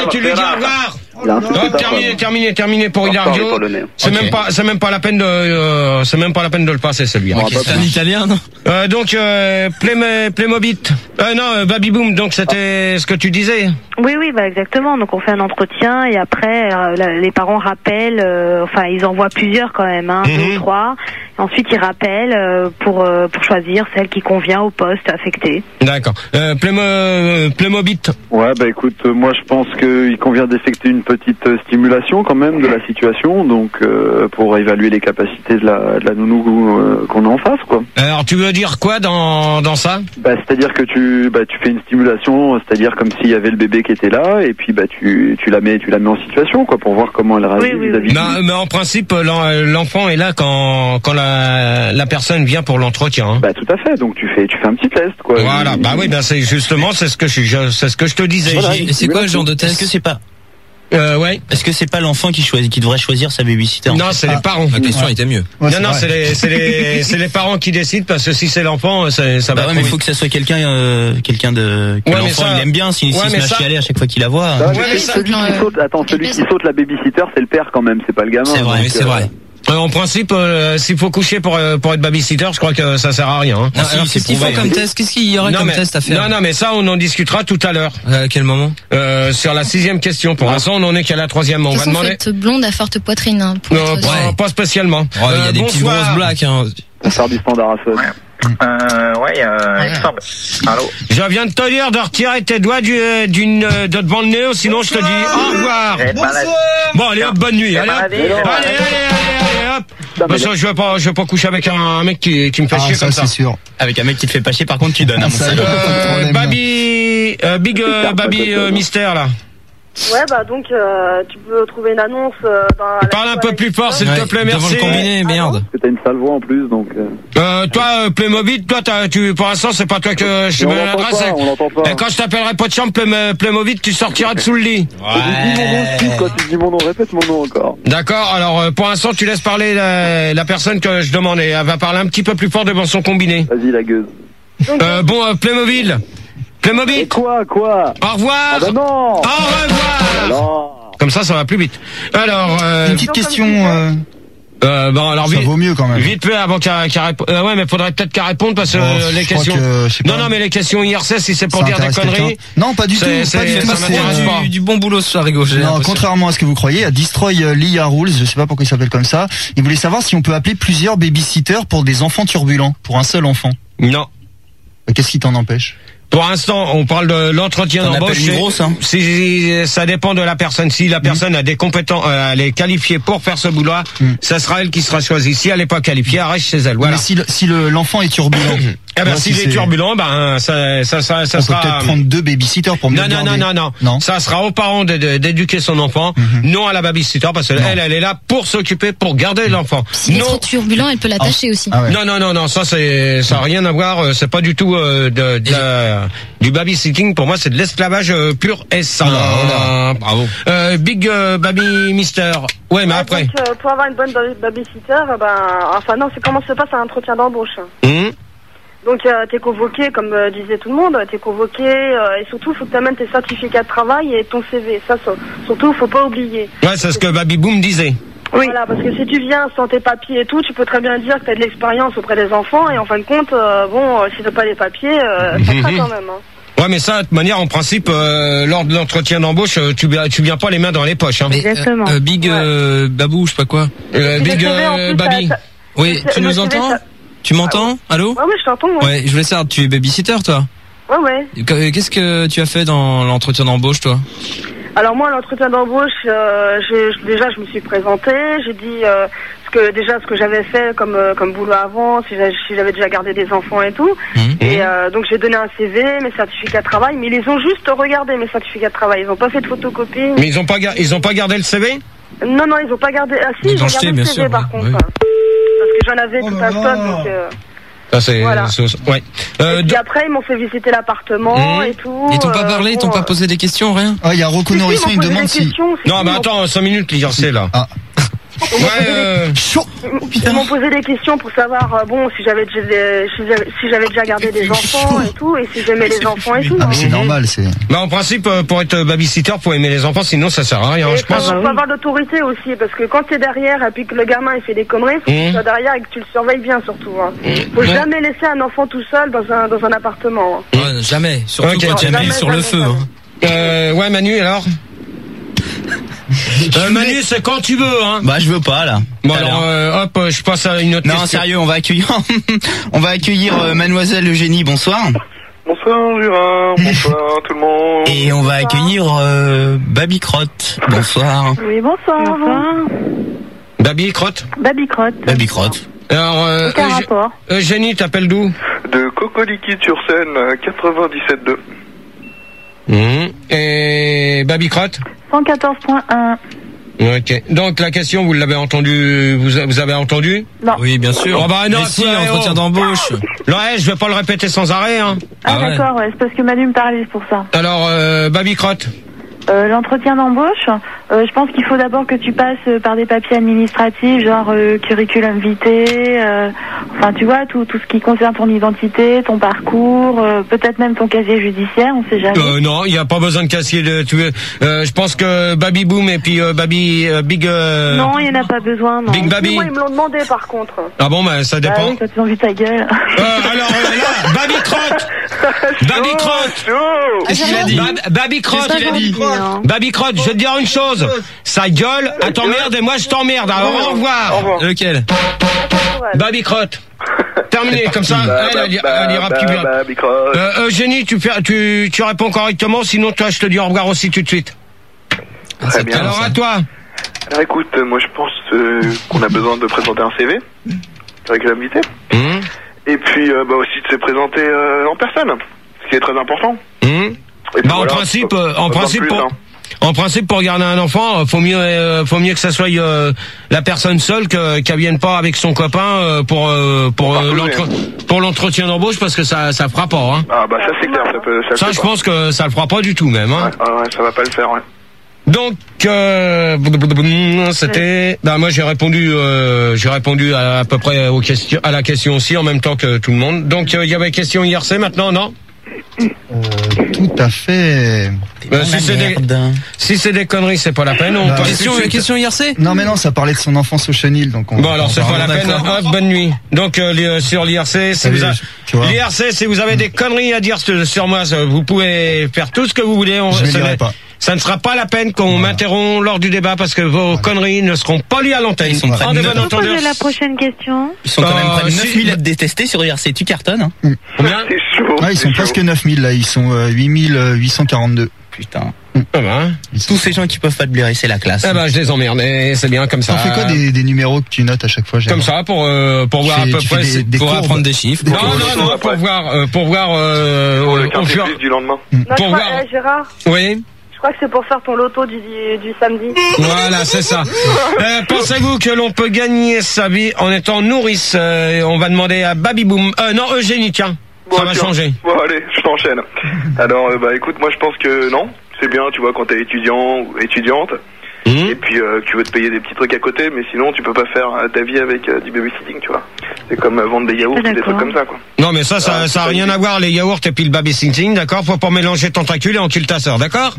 Tu lui dis au revoir. Terminé pour Ilario. C'est même pas la peine de le passer celui-là. C'est un italien, non? Donc Playmobil. Non, Baby Boom, donc c'était ce que tu disais. Oui, bah exactement. Donc on fait un entretien et après les parents rappellent, enfin ils envoient plusieurs quand même, 2 ou 3. Et ensuite ils rappellent pour choisir celle qui convient au poste affecté. D'accord. Playmobil. Ouais, bah écoute, moi je pense qu'il convient d'effectuer une petite stimulation quand même de la situation, donc pour évaluer les capacités de la nounou qu'on a en face, quoi. Alors tu veux dire quoi dans ça? Bah c'est-à-dire que tu fais une stimulation, c'est-à-dire comme s'il y avait le bébé qui était là, et puis tu la mets en situation, quoi, pour voir comment elle réagit vis-à-vis. Non, mais en principe l'enfant est là quand la personne vient pour l'entretien. Hein. Bah tout à fait. Donc tu fais un petit test, quoi. Voilà. C'est justement c'est ce que je te disais. Voilà, et c'est quoi le genre de test? Est-ce que c'est pas ouais. Est-ce que c'est pas l'enfant qui devrait choisir sa babysitter? Non, c'est les parents. La question était mieux. Ouais, non, c'est les parents qui décident, parce que si c'est l'enfant, ça va. Ouais, mais il faut que ça soit quelqu'un que l'enfant il aime bien, s'il se met à chialer à chaque fois qu'il la voit. Celui qui saute la babysitter, c'est le père quand même, c'est pas le gamin. C'est vrai. En principe, s'il faut coucher pour être babysitter, je crois que ça sert à rien. Hein. Non, alors qu'est-ce qu'il faut comme test? Qu'est-ce qu'il y aurait comme test à faire? Non, mais ça, on en discutera tout à l'heure. À quel moment? Sur la 6e question. Pour l'instant, on en est qu'à la 3e. On va demander. Vous êtes blonde à forte poitrine. Hein, non, pas spécialement. Il y a des petites grosses blagues. Hein. On sort du standard à feu. Allô. Je viens de te dire de retirer tes doigts de devant le nez, sinon je te dis au revoir. Bon, allez hop, bonne nuit. Allez hop. Parce que je veux pas coucher avec un mec qui me fait chier comme ça. C'est sûr. Avec un mec qui te fait pas chier, par contre, tu donnes. Baby Mystère là. Ouais, bah donc tu peux trouver une annonce Parle un peu plus fort, s'il te plaît, merci. Devant le combiné, merde. Parce que t'as une sale voix en plus, donc. Toi, Playmobil, toi, pour l'instant, c'est pas toi que je mets l'adresse. Et quand je t'appellerai pas de chambre, Playmobil, tu sortiras de sous le lit. Quand tu dis mon nom, répète mon nom encore. D'accord. Alors, pour l'instant, tu laisses parler la personne que je demandais. Elle va parler un petit peu plus fort devant son combiné. Vas-y, la gueuse. Playmobil. Et quoi? Au revoir. Ah bah non. Au revoir. Non. Comme ça va plus vite. Alors, une petite question. Alors ça vaut mieux quand même. Vite fait avant qu'elle réponde. Ouais, mais faudrait peut-être qu'elle réponde parce que les questions. Non, mais les questions IRC, si c'est pour dire des conneries. Non, pas du tout. Pas du tout. C'est du bon boulot ce soir, Rigo. Non, contrairement à ce que vous croyez, à Destroy Lia Rules, je sais pas pourquoi il s'appelle comme ça. Il voulait savoir si on peut appeler plusieurs babysitters pour des enfants turbulents, pour un seul enfant. Non. Qu'est-ce qui t'en empêche? Pour l'instant, on parle de l'entretien d'embauche. Si ça dépend de la personne. Si la personne a des compétences, elle est qualifiée pour faire ce boulot, ça sera elle qui sera choisie. Si elle n'est pas qualifiée, elle reste chez elle. Voilà. Mais si l'enfant est turbulent. S'il est turbulent, ça sera. On peut peut-être prendre 2 babysitters pour mieux garder. Non. Ça sera aux parents d'éduquer son enfant, non à la babysitter, parce que elle est là pour s'occuper, pour garder l'enfant. S'il est trop turbulent, elle peut l'attacher aussi. Non, ça a rien à voir. C'est pas du tout du babysitting. Pour moi, c'est de l'esclavage pur et simple. Bravo. Big Baby Mister. Ouais, mais après. Donc, pour avoir une bonne babysitter, c'est comment se passe un entretien d'embauche. Donc t'es convoqué, comme disait tout le monde, t'es convoqué et surtout faut que t'amènes tes certificats de travail et ton CV. Ça surtout faut pas oublier. Ouais, c'est ce que Baby Boom disait. Oui. Voilà, parce que si tu viens sans tes papiers et tout, tu peux très bien dire que t'as de l'expérience auprès des enfants et en fin de compte, si t'as pas les papiers, ça sera quand même. Ouais, mais ça, de toute manière, en principe, lors de l'entretien d'embauche, tu viens pas les mains dans les poches. Hein. Exactement. Big Babou, je sais pas quoi. Big Baby. Oui, tu nous entends? Tu m'entends? Allô? Oui, je t'entends. Ouais, je voulais savoir, tu es babysitter, toi? Ouais. Qu'est-ce que tu as fait dans l'entretien d'embauche, toi? Alors moi, l'entretien d'embauche, je me suis présentée, j'ai dit ce que j'avais fait comme boulot avant, si j'avais déjà gardé des enfants et tout. Et donc j'ai donné un CV, mes certificats de travail, mais ils ont juste regardé mes certificats de travail, ils ont pas fait de photocopie. Mais ils ont pas gardé le CV? Non, ils ont pas gardé. Ah si, ils ont gardé le CV par contre. Parce que j'en avais tout un stock, donc. Ça c'est. Voilà. Ouais. Et puis après, ils m'ont fait visiter l'appartement et tout. Ils t'ont pas parlé, ils t'ont pas posé des questions, rien? Il y a Rocco Norisson, il demande si. Non, mais attends, 5 minutes, l'IRC là. Ils m'ont posé des questions pour savoir, si j'avais déjà gardé des enfants et tout, et si j'aimais les enfants et tout. Ah, mais c'est normal, c'est. Bah, en principe, pour être babysitter, pour aimer les enfants, sinon ça sert à rien, je pense. Il faut avoir l'autorité aussi, parce que quand t'es derrière, et puis que le gamin il fait des conneries, faut que tu sois derrière et que tu le surveilles bien, surtout. Faut jamais laisser un enfant tout seul dans un appartement. Jamais, surtout quand il y a mis sur le feu. Ouais, Manu, alors Manu, c'est quand tu veux, hein. Bah, je veux pas, là. Bon, alors, je passe à une autre question. Non, sérieux, on va accueillir Mademoiselle Eugénie, bonsoir. Bonsoir, Jura. Bonsoir, tout le monde. Et on va accueillir, Baby Crotte. Bonsoir. Oui, bonsoir. Baby Crotte. Baby Crotte. Alors, aucun rapport. Eugénie, t'appelles d'où? De Coco-Liquide-sur-Seine, 97.2. Et Baby Crotte? 114.1. Ok. Donc la question, vous l'avez entendu, vous avez entendu? Non. Oui, bien sûr. Oh bah non, si, entretien d'embauche. Ouais, je vais pas le répéter sans arrêt, hein. D'accord, c'est parce que Manu me parlait pour ça. Alors, Baby Crotte? L'entretien d'embauche, je pense qu'il faut d'abord que tu passes par des papiers administratifs, genre curriculum vitae, enfin tu vois, tout ce qui concerne ton identité, ton parcours, peut-être même ton casier judiciaire, on sait jamais. Non, il n'y a pas besoin de casier de tout. Je pense que Baby Boom et puis Big... Non, il n'y en a pas besoin, non. Big Baby. Moi, ils me l'ont demandé par contre. Ah bon, bah ça dépend. Oui, toi tu as envie de ta gueule. Alors là, Baby Crotte. Baby Crotte. Qu'est-ce qu'il a dit? Baby Crotte, il a dit. Baby Crotte, je vais te dire une chose. Ça gueule, elle t'emmerde et moi je t'emmerde. Alors au revoir. Lequel? Baby Crotte. Terminé, comme ça, elle ira plus bien. Eugénie, tu réponds correctement, sinon toi je te dis au revoir aussi tout de suite. Très bien. Alors à toi. Alors écoute, moi je pense qu'on a besoin de présenter un CV, avec la vitae. Et puis aussi de se présenter en personne, ce qui est très important. Bah en principe, pour garder un enfant, faut mieux que ça soit la personne seule qu'elle vienne pas avec son copain pour l'entretien d'embauche, parce que ça fera pas. Hein. Ah bah ça c'est clair, ça je pense que ça le fera pas du tout même. Hein. Ouais, ça va pas le faire. Ouais. Donc c'était, moi j'ai répondu à peu près à la question aussi en même temps que tout le monde. Donc il y avait question IRC maintenant, non? Tout à fait. Si c'est des conneries, c'est pas la peine. Question IRC? Non mais non, ça parlait de son enfance au chenil, donc bon alors c'est pas la peine. Bonne nuit. Donc sur l'IRC, si vous avez des conneries à dire sur moi, vous pouvez faire tout ce que vous voulez. Je ne dirai pas. Ça ne sera pas la peine qu'on m'interrompt lors du débat, parce que vos conneries ne seront pas liées à l'antenne. Ils sont près de la prochaine question. Ils sont quand même près de 9000 à te détester sur IRC. Tu cartonnes, hein? Combien? C'est chaud. Ils sont presque 9000 là, ils sont 8842. Putain. Tous ces gens qui peuvent pas te blairer, c'est la classe. Je les emmerde, et c'est bien comme ça. Ça fait quoi des numéros que tu notes à chaque fois? Comme ça, pour voir à peu près, pour apprendre des chiffres. Non, pour voir le café du lendemain. Pour voir. Gérard. Oui. Je crois que c'est pour faire ton loto du samedi. Voilà, c'est ça. Pensez-vous que l'on peut gagner sa vie en étant nourrice? On va demander à Baby Boom. Non, Eugénie, tiens. Ça va changer. Bon, allez, je t'enchaîne. Alors, écoute, moi je pense que non. C'est bien, tu vois, quand t'es étudiant ou étudiante. Et puis tu veux te payer des petits trucs à côté, mais sinon tu peux pas faire ta vie avec du babysitting, tu vois. C'est comme vendre des yaourts ou des trucs comme ça, quoi. Non mais ça a rien à voir, les yaourts et puis le babysitting, d'accord? Faut pas mélanger tentacule et encule ta sœur, d'accord?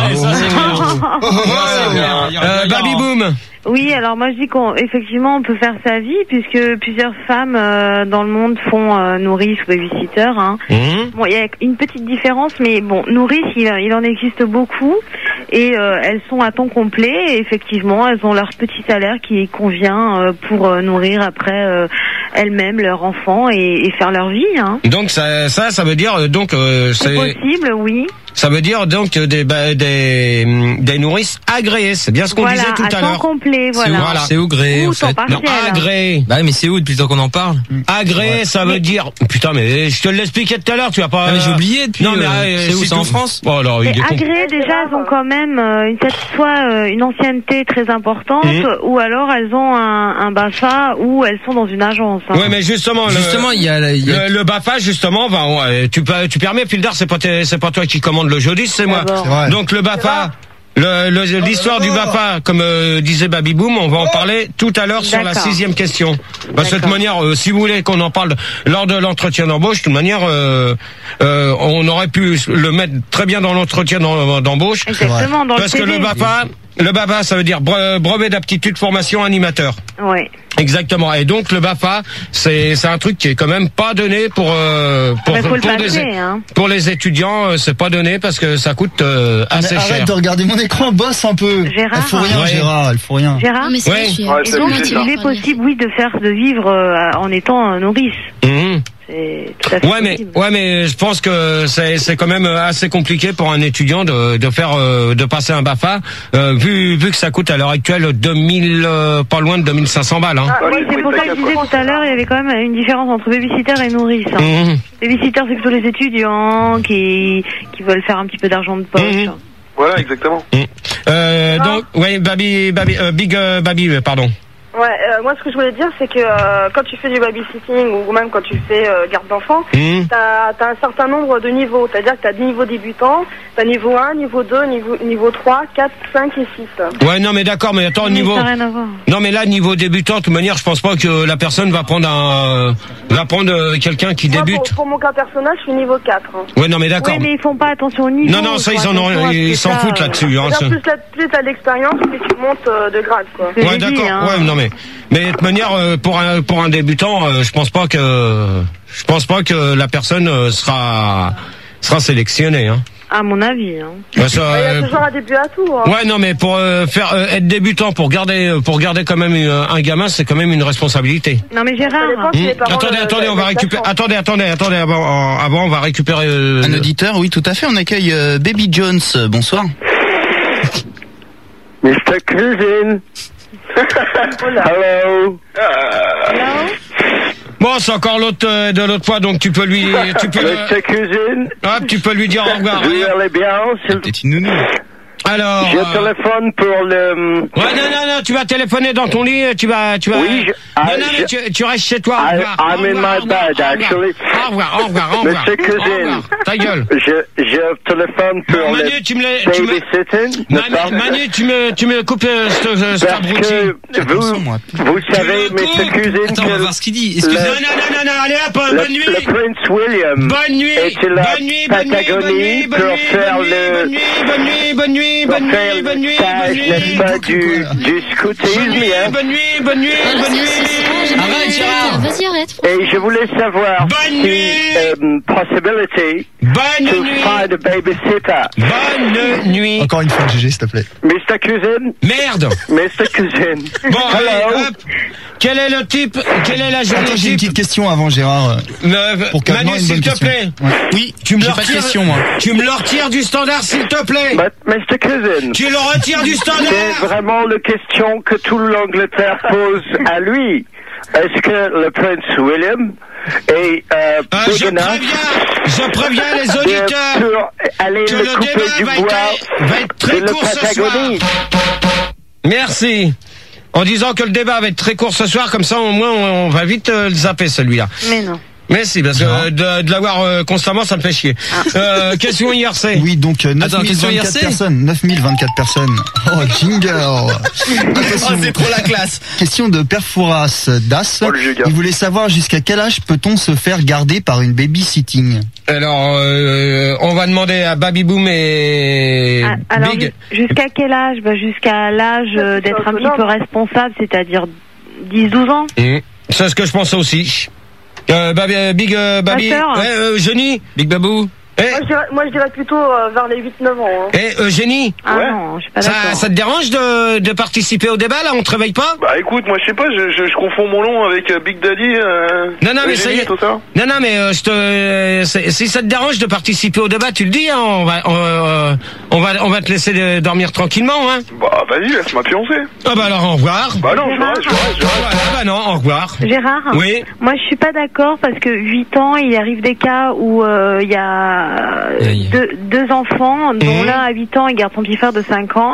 Baby Boom. Oui, alors moi je dis qu'effectivement on peut faire sa vie, puisque plusieurs femmes dans le monde font nourrice ou babysitter. Hein. Bon, il y a une petite différence, mais bon, nourrice, il en existe beaucoup, et elles sont à temps complet, et effectivement elles ont leur petit salaire qui convient pour nourrir après elles-mêmes leurs enfants et faire leur vie. Hein. Donc ça veut dire c'est possible, oui. Ça veut dire donc des nourrices agréées, c'est bien ce qu'on disait tout à l'heure. À temps complet, voilà. C'est où gré, en fait? Non, agréé. Bah mais c'est où depuis le temps qu'on en parle? Agréé, ça veut dire... Putain, mais je te l'expliquais tout à l'heure, tu vas pas... mais j'ai oublié depuis... Non, mais c'est où, c'est en France? Oh, alors, agréé, déjà, elles ont quand même soit une ancienneté très importante, ou alors elles ont un BAFA, ou elles sont dans une agence. Hein. Ouais, mais justement, il y a le BAFA, justement, tu permets, Pildar, c'est pas toi qui commande le jeudi, c'est moi. C'est vrai. Donc le BAFA... L'histoire du BAFA, comme disait Baby Boom, on va en parler tout à l'heure sur la 6e question. De cette manière, si vous voulez qu'on en parle lors de l'entretien d'embauche, de toute manière, on aurait pu le mettre très bien dans l'entretien d'embauche. Exactement, dans parce le que le BAFA, ça veut dire brevet d'aptitude formation animateur. Oui. Exactement. Et donc le BAFA, c'est un truc qui est quand même pas donné pour les étudiants, c'est pas donné parce que ça coûte assez cher. Arrête de regarder mon écran, bosse un peu. Gérard. Elle faut rien, Gérard, elle faut rien. Gérard, mais c'est il est possible, oui, de vivre en étant nourrice. C'est tout à fait possible. mais je pense que c'est quand même assez compliqué pour un étudiant de passer un BAFA, vu que ça coûte à l'heure actuelle pas loin de 2500 balles. Hein. Oui, c'est pour ça que je disais tout à l'heure, il y avait quand même une différence entre babysitter et nourrice. Hein. Babysitter, c'est plutôt les étudiants qui veulent faire un petit peu d'argent de poche. Voilà, exactement. Donc, Big Baby, pardon. Ouais, moi ce que je voulais dire c'est que quand tu fais du babysitting ou même quand tu fais garde d'enfants, t'as un certain nombre de niveaux, c'est-à-dire que t'as des niveaux débutants, t'as niveau 1, niveau 2, niveau 3, 4, 5 et 6. Ouais, non mais d'accord, mais attends, niveau... Ça n'a rien à voir. Non mais là, niveau débutant, de toute manière, je pense pas que la personne va prendre quelqu'un qui débute. Pour mon cas personnel, je suis niveau 4. Ouais, non mais d'accord. Oui, mais ils font pas attention au niveau. Non, ça ils s'en foutent là-dessus. Hein, plus t'as l'expérience, plus tu montes de grade, quoi. Ouais, d'accord. Hein. Ouais, non mais de toute manière, pour un débutant, je pense pas que la personne sera sélectionnée. Hein. À mon avis. Hein. Il y a toujours un début à tout. Hein. Ouais, non, mais pour être débutant, pour garder quand même un gamin, c'est quand même une responsabilité. Non, mais Gérard. Attendez, on va récupérer. Attendez, avant, on va récupérer. Un auditeur, oui, tout à fait. On accueille Baby Jones. Bonsoir. Mr. Cuisine. Hello. Bon, c'est encore l'autre de l'autre fois, donc tu peux lui Mr. Cuisine. Hop, tu peux lui dire au revoir. Vous allez bien, c'est une nounou. Alors. Je téléphone pour le. Ouais, non, tu vas téléphoner dans ton lit, tu vas. Oui, tu restes chez toi. I'm in my bed, actually. Au revoir. Mr. Cuisine. Ta gueule. Je téléphone pour Manu, le babysitting. Manu, tu me coupes cet abruti. Vous savez, Mr. Cuisine. Attends, on va voir ce qu'il dit. Excusez-moi. Non, allez hop, bonne nuit. Le Prince William. Bonne nuit. Et la Patagonie pour faire le. Bonne nuit. N'est-ce pas du scoutisme. Bonne nuit. Arrête, Gérard. Vas-y, arrête. Et je voulais savoir possibility to find a babysitter. Bonne nuit. Encore une fois, GG, s'il te plaît. Mr. Cuisine. Merde. Mr. Cuisine. Bon, hello. hop. Quel est la journée Attends, j'ai une petite question avant, Gérard. Manu, s'il te plaît. Ouais. Oui, tu me le retires. Question, moi. Tu me le retires du standard, s'il te plaît. But Mr. Cuisine. Tu le retires du standard. C'est vraiment la question que tout l'Angleterre pose à lui. Est-ce que le Prince William est je préviens les auditeurs pour aller que le le débat va être très court ce soir. Merci. En disant que le débat va être très court ce soir, comme ça au moins on va vite le zapper celui-là. Mais non. Mais si, parce que de l'avoir constamment, ça me fait chier. Question IRC. Oui, donc 9024 personnes. 9024 personnes. Oh, jingle. C'est trop la classe. Question de Perfouras Das. Il voulait savoir jusqu'à quel âge peut-on se faire garder par une babysitting. Alors, on va demander à Baby Boom et alors, Big. Jusqu'à quel âge? Jusqu'à l'âge d'être un petit peu responsable, c'est-à-dire 10-12 ans. C'est ce que je pense aussi. Big Baby, Eugénie, Big Babou. Moi je dirais plutôt vers les 8-9 ans. Hein. Eugénie. Non, je suis pas d'accord. Ça te dérange de participer au débat là? On te réveille pas? Bah écoute, moi je sais pas, je confonds mon nom avec Big Daddy. Non mais ça y est. Tout ça. Non mais si ça te dérange de participer au débat, tu le dis. Hein, on va te laisser dormir tranquillement. Hein. Bah vas-y, laisse-moi pioncer. Ah bah alors au revoir. Bah non, je reste. Bah non, au revoir. Gérard. Oui. Moi je suis pas d'accord parce que 8 ans, il arrive des cas où il y a deux enfants, dont l'un à 8 ans, il garde son petit frère de 5 ans,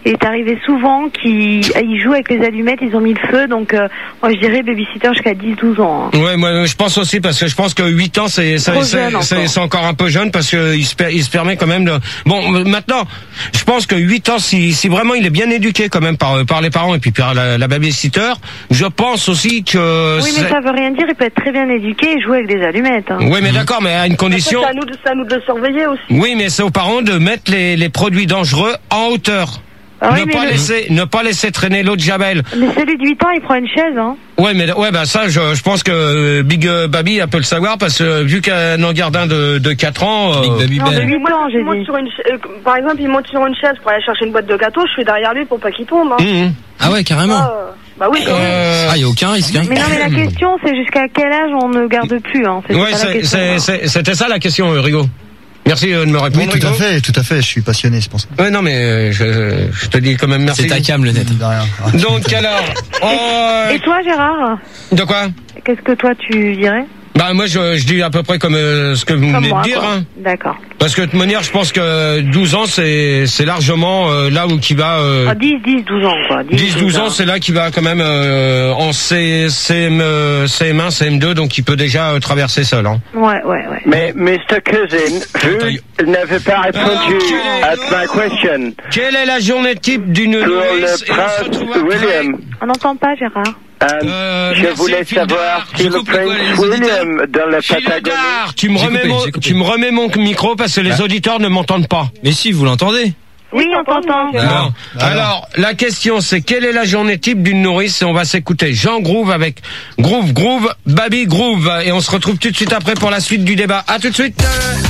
il est arrivé souvent qu'ils jouent avec les allumettes, ils ont mis le feu, donc moi je dirais babysitter jusqu'à 10-12 ans. Hein. Ouais, moi je pense aussi, parce que je pense que 8 ans c'est encore un peu jeune, parce que il se permet quand même de... Bon, maintenant, je pense que 8 ans, si vraiment il est bien éduqué quand même par les parents et puis par la babysitter, je pense aussi que... Oui, mais ça veut rien dire, il peut être très bien éduqué et jouer avec des allumettes. Hein. Oui, mais d'accord, mais à une condition... C'est à nous de le surveiller aussi. Oui, mais c'est aux parents de mettre les produits dangereux en hauteur. Ah oui, ne pas laisser traîner l'eau de Javel. Mais celui de 8 ans, il prend une chaise, hein. Ouais, bah ça, je pense que Big Baby peut le savoir, parce que vu qu'elle en garde un de 4 ans. Big Baby de 8 ans, j'ai dit. Par exemple, il monte sur une chaise pour aller chercher une boîte de gâteaux, je suis derrière lui pour pas qu'il tombe. Hein. Ah ouais, carrément. Bah oui, quand même. Il y a aucun risque. Hein. Mais non, mais la question, c'est jusqu'à quel âge on ne garde plus, hein. C'était ça la question, Rigo. Merci de me répondre. Oui, tout à fait, je suis passionné, c'est pour ça. Ouais, non, mais je te dis quand même merci. C'est ta cam, le net. Donc alors... Et toi, Gérard? De quoi? Qu'est-ce que toi, tu dirais? Bah moi je dis à peu près comme ce que vous venez de dire. Hein. D'accord. Parce que de toute manière, je pense que 12 ans c'est largement là où qui va 12 ans quoi. 12 ans, c'est là qu'il va quand même en CM1, CM2, donc il peut déjà traverser seul. Hein. Ouais. Mais Mr. Cousin, vous n'avez pas répondu à ma question. Quelle est la journée type d'une nourrice pour le prince William? On n'entend pas, Gérard. Je voulais savoir si le prince William dans la Patagonie... Tu me remets mon micro parce que les auditeurs ne m'entendent pas. Mais si, vous l'entendez. Oui, on t'entend. Alors, la question c'est quelle est la journée type d'une nourrice, et on va s'écouter Jean Groove avec Groove, Baby Groove, et on se retrouve tout de suite après pour la suite du débat. À tout de suite.